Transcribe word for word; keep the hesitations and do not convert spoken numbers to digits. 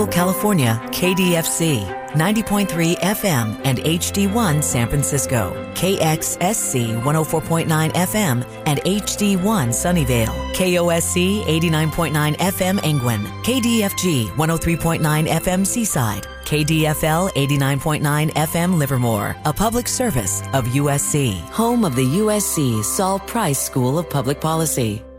California, K D F C, ninety point three F M and H D one San Francisco, K X S C one oh four point nine F M and H D one Sunnyvale, K O S C eighty-nine point nine F M Angwin, K D F G one oh three point nine F M Seaside, K D F L eighty-nine point nine F M Livermore, a public service of U S C, home of the U S C Saul Price School of Public Policy.